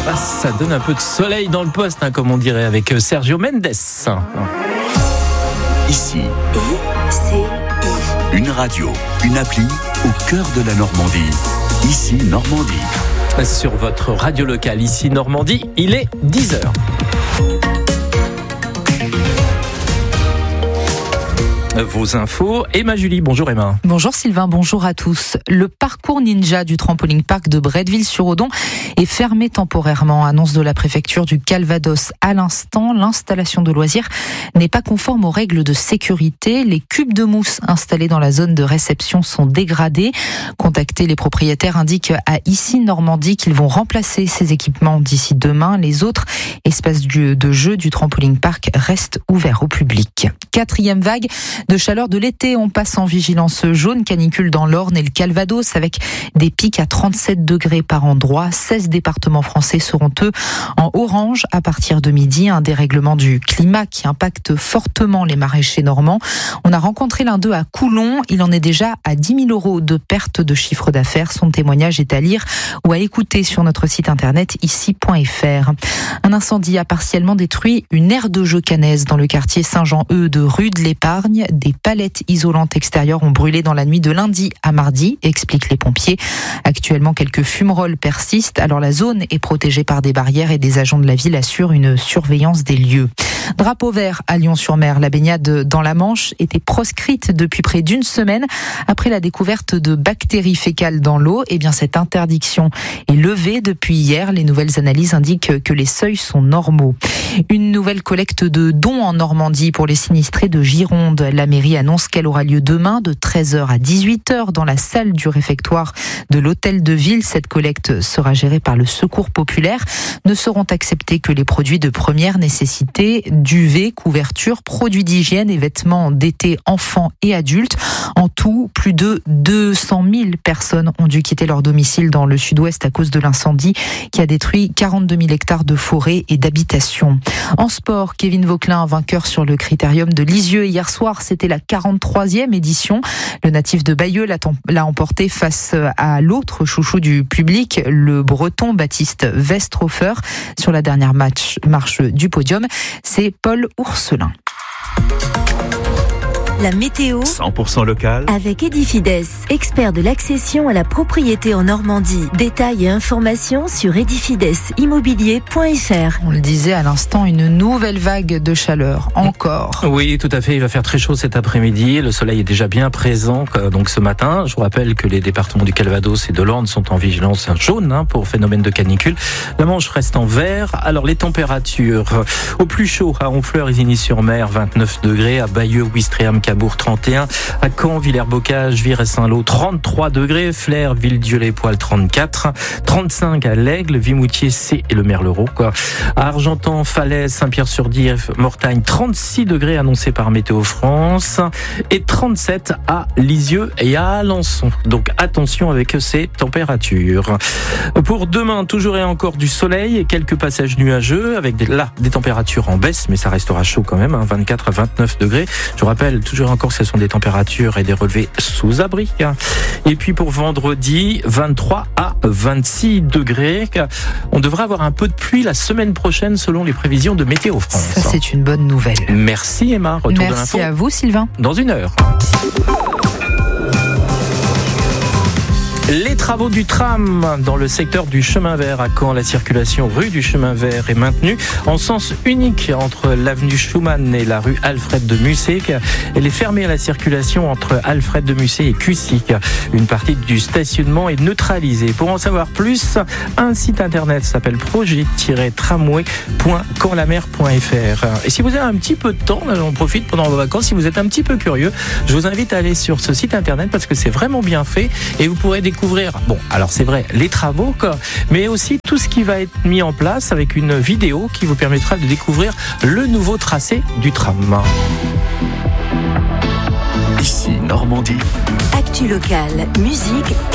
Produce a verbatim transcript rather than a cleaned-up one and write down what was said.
Ah, ça donne un peu de soleil dans le poste, hein, comme on dirait, avec Sergio Mendes. Ici, I C I. une radio, une appli au cœur de la Normandie. Ici, Normandie. Sur votre radio locale, ici Normandie, il est dix heures. Vos infos, Emma Julie. Bonjour Emma. Bonjour Sylvain, bonjour à tous. Le parcours ninja du trampoline park de Bretteville-sur-Odon est fermé temporairement, annonce de la préfecture du Calvados. À l'instant, l'installation de loisirs n'est pas conforme aux règles de sécurité. Les cubes de mousse installés dans la zone de réception sont dégradés. Contactés, les propriétaires indiquent à Ici Normandie qu'ils vont remplacer ces équipements d'ici demain. Les autres espaces de jeu du trampoline park restent ouverts au public. Quatrième vague de chaleur de l'été, on passe en vigilance jaune, canicule dans l'Orne et le Calvados avec des pics à trente-sept degrés par endroit. seize départements français seront eux en orange à partir de midi. Un dérèglement du climat qui impacte fortement les maraîchers normands. On a rencontré l'un d'eux à Coulon. Il en est déjà à dix mille euros de perte de chiffre d'affaires. Son témoignage est à lire ou à écouter sur notre site internet ici point f r. Un incendie a partiellement détruit une aire de jeu cannaise dans le quartier Saint-Jean-Eudes de Rue-de-l'Épargne. Des palettes isolantes extérieures ont brûlé dans la nuit de lundi à mardi, expliquent les pompiers. Actuellement, quelques fumerolles persistent. Alors la zone est protégée par des barrières et des agents de la ville assurent une surveillance des lieux. Drapeau vert à Lyon-sur-Mer. La baignade dans la Manche était proscrite depuis près d'une semaine après la découverte de bactéries fécales dans l'eau. Eh bien, cette interdiction est levée depuis hier. Les nouvelles analyses indiquent que les seuils sont normaux. Une nouvelle collecte de dons en Normandie pour les sinistrés de Gironde. La mairie annonce qu'elle aura lieu demain de treize heures à dix-huit heures dans la salle du réfectoire de l'hôtel de ville. Cette collecte sera gérée par le Secours populaire. Ne seront acceptés que les produits de première nécessité, duvet, couverture, produits d'hygiène et vêtements d'été enfants et adultes. En tout, plus de deux cent mille personnes ont dû quitter leur domicile dans le sud-ouest à cause de l'incendie qui a détruit quarante-deux mille hectares de forêt et d'habitation. En sport, Kevin Vauquelin, vainqueur sur le critérium de Lisieux hier soir, c'était la quarante-troisième édition. Le natif de Bayeux l'a, l'a emporté face à l'autre chouchou du public, le breton Baptiste Westhofer. Sur la dernière match, marche du podium, c'est Paul Ourselin. La météo cent pour cent local avec Edifides, expert de l'accession à la propriété en Normandie. Détails et informations sur edifides immobilier point f r. On le disait à l'instant, une nouvelle vague de chaleur, encore. Oui, tout à fait, il va faire très chaud cet après-midi. Le soleil est déjà bien présent donc ce matin. Je vous rappelle que les départements du Calvados et de l'Orne sont en vigilance jaune hein, pour phénomène de canicule. La Manche reste en vert. Alors les températures, au plus chaud à Honfleur, Isigny-sur-Mer, vingt-neuf degrés, à Bayeux, Ouistreham, Cabourg trente et un, à Caen, Villers-Bocage, Vire et Saint-Lô trente-trois degrés, Flers, Villedieu-les-Poils trente-quatre, trente-cinq à l'Aigle, Vimoutier, C et le Merlereau quoi. À Argentan, Falaise, Saint-Pierre-sur-Dive, Mortagne trente-six degrés annoncés par Météo France et trente-sept à Lisieux et à Alençon. Donc attention avec ces températures. Pour demain, toujours et encore du soleil et quelques passages nuageux avec des, là des températures en baisse, mais ça restera chaud quand même, hein, vingt-quatre à vingt-neuf degrés. Je rappelle toujours encore que ce sont des températures et des relevés sous abri. Et puis pour vendredi, vingt-trois à vingt-six degrés. On devrait avoir un peu de pluie la semaine prochaine selon les prévisions de Météo France. Ça, c'est une bonne nouvelle. Merci Emma. Retour Merci de l'info. à vous Sylvain. Dans une heure. Les travaux du tram dans le secteur du chemin vert à Caen. La circulation rue du chemin vert est maintenue en sens unique entre l'avenue Schumann et la rue Alfred de Musset. Elle est fermée à la circulation entre Alfred de Musset et Cussy. Une partie du stationnement est neutralisée. Pour en savoir plus, un site internet s'appelle projet tiret tramway point caen la mer point f r. Et si vous avez un petit peu de temps, on profite pendant vos vacances, si vous êtes un petit peu curieux, je vous invite à aller sur ce site internet parce que c'est vraiment bien fait et vous pourrez découvrir Bon, alors c'est vrai, les travaux, quoi, mais aussi tout ce qui va être mis en place avec une vidéo qui vous permettra de découvrir le nouveau tracé du tram. Ici Normandie. Actu locale, musique